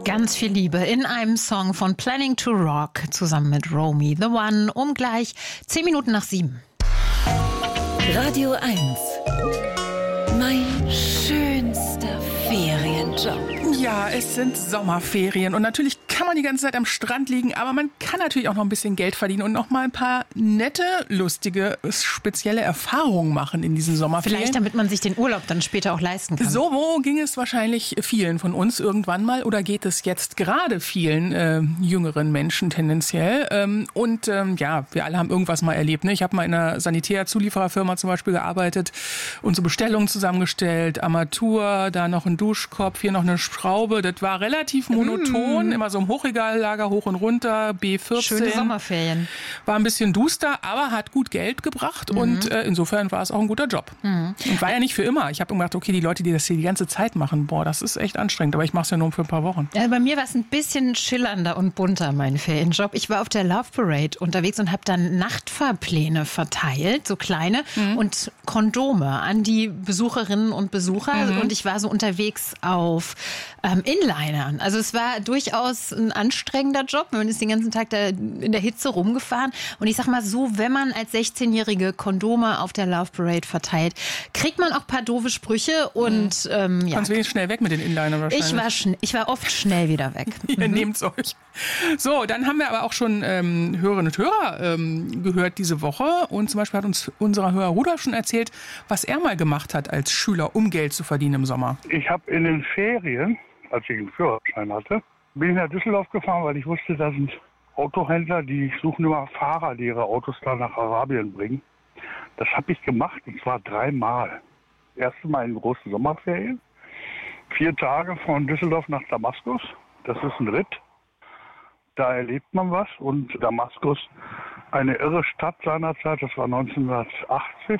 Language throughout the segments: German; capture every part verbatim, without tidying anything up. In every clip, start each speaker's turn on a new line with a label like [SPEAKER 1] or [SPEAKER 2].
[SPEAKER 1] Ganz viel Liebe in einem Song von Planning to Rock zusammen mit Romy the One um gleich zehn Minuten nach sieben.
[SPEAKER 2] Radio eins. Mein schönster Ferienjob.
[SPEAKER 3] Ja, es sind Sommerferien und natürlich kann man die ganze Zeit am Strand liegen, aber man kann natürlich auch noch ein bisschen Geld verdienen und noch mal ein paar nette, lustige, spezielle Erfahrungen machen in diesen Sommerferien.
[SPEAKER 1] Vielleicht, damit man sich den Urlaub dann später auch leisten kann.
[SPEAKER 3] So wo ging es wahrscheinlich vielen von uns irgendwann mal oder geht es jetzt gerade vielen äh, jüngeren Menschen tendenziell. Ähm, und ähm, ja, wir alle haben irgendwas mal erlebt. Ne? Ich habe mal in einer Sanitär-Zuliefererfirma zum Beispiel gearbeitet und so Bestellungen zusammengestellt, Armatur, da noch ein Duschkopf, hier noch eine Schraube. Das war relativ monoton, mm. immer so im Hochregallager hoch und runter, B vierzehn.
[SPEAKER 1] Schöne Sommerferien.
[SPEAKER 3] War ein bisschen duster, aber hat gut Geld gebracht mhm. und äh, insofern war es auch ein guter Job. Mhm. Und war ja nicht für immer. Ich habe gedacht, okay, die Leute, die das hier die ganze Zeit machen, boah, das ist echt anstrengend, aber ich mache es ja nur für ein paar Wochen.
[SPEAKER 1] Ja, bei mir war es ein bisschen schillernder und bunter, mein Ferienjob. Ich war auf der Love Parade unterwegs und habe dann Nachtfahrpläne verteilt, so kleine, mhm. und Kondome an die Besucherinnen und Besucher. Mhm. Und ich war so unterwegs auf ähm, Inlinern. Also es war durchaus ein anstrengender Job. Man ist den ganzen Tag da in der Hitze rumgefahren. Und ich sag mal so, wenn man als sechzehnjährige Kondome auf der Love Parade verteilt, kriegt man auch ein paar doofe Sprüche. Und mhm. ähm, ja.
[SPEAKER 3] Kannst wenigstens schnell weg mit den Inlinern wahrscheinlich.
[SPEAKER 1] Ich war, schn- ich war oft schnell wieder weg.
[SPEAKER 3] Ihr mhm. nehmt's euch. So, dann haben wir aber auch schon ähm, Hörerinnen und Hörer ähm, gehört diese Woche. Und zum Beispiel hat uns unser Hörer Rudolf schon erzählt, was er mal gemacht hat als Schüler, um Geld zu verdienen im Sommer.
[SPEAKER 4] Ich habe in den Ferien, als ich einen Führerschein hatte, bin ich nach Düsseldorf gefahren, weil ich wusste, da sind Autohändler, die suchen immer Fahrer, die ihre Autos da nach Arabien bringen. Das habe ich gemacht, und zwar dreimal. Das erste Mal in großen Sommerferien. Vier Tage von Düsseldorf nach Damaskus. Das ist ein Ritt. Da erlebt man was. Und Damaskus, eine irre Stadt seinerzeit, das war neunzehnhundertachtzig.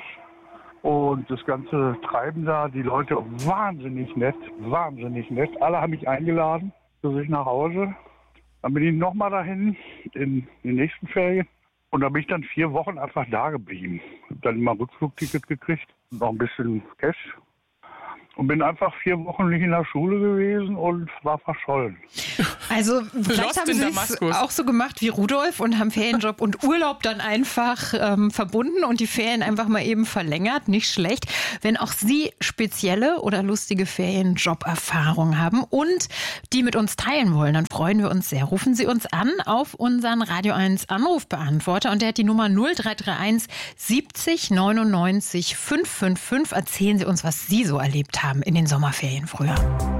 [SPEAKER 4] Und das ganze Treiben da, die Leute wahnsinnig nett, wahnsinnig nett. Alle haben mich eingeladen zu sich nach Hause. Dann bin ich nochmal dahin in die nächsten Ferien. Und da bin ich dann vier Wochen einfach da geblieben. Hab dann immer ein Rückflugticket gekriegt, noch ein bisschen Cash. Und bin einfach vier Wochen nicht in der Schule gewesen und war verschollen.
[SPEAKER 1] Also vielleicht haben Sie es auch so gemacht wie Rudolf und haben Ferienjob und Urlaub dann einfach ähm, verbunden und die Ferien einfach mal eben verlängert. Nicht schlecht. Wenn auch Sie spezielle oder lustige Ferienjob-Erfahrungen haben und die mit uns teilen wollen, dann freuen wir uns sehr. Rufen Sie uns an auf unseren Radio eins Anrufbeantworter und der hat die Nummer null drei drei eins siebzig neunundneunzig fünfhundertfünfundfünfzig. Erzählen Sie uns, was Sie so erlebt haben in den Sommerferien früher.